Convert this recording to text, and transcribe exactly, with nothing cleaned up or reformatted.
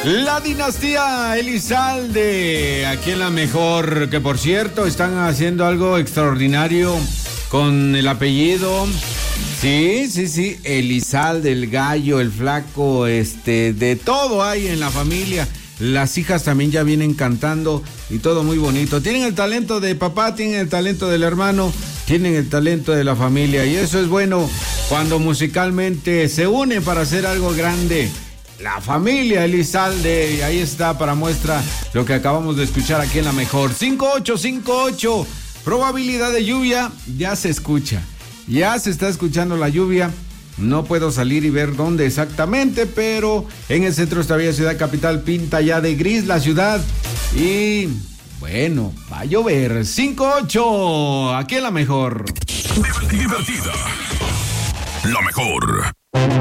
La dinastía Elizalde, aquí en La Mejor, que por cierto están haciendo algo extraordinario con el apellido. Sí, sí, sí, Elizalde, el gallo, el flaco, este, de todo hay en la familia. Las hijas también ya vienen cantando y todo muy bonito. Tienen el talento de papá, tienen el talento del hermano, tienen el talento de la familia. Y eso es bueno cuando musicalmente se unen para hacer algo grande. La familia Elizalde, y ahí está para muestra lo que acabamos de escuchar aquí en La Mejor. cinco ocho cinco ocho, probabilidad de lluvia, ya se escucha. Ya se está escuchando la lluvia. No puedo salir y ver dónde exactamente, pero en el centro de esta bella ciudad capital pinta ya de gris la ciudad. Y bueno, va a llover. cinco ocho, aquí en La Mejor. Divertida. La Mejor.